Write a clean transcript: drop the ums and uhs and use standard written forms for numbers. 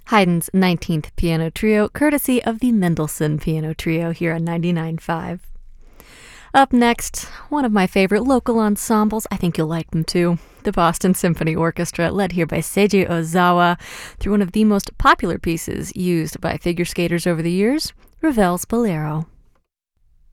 Haydn's 19th Piano Trio, courtesy of the Mendelssohn Piano Trio here on 99.5. Up next, one of my favorite local ensembles. I think you'll like them too. The Boston Symphony Orchestra, led here by Seiji Ozawa, through one of the most popular pieces used by figure skaters over the years, Ravel's Bolero.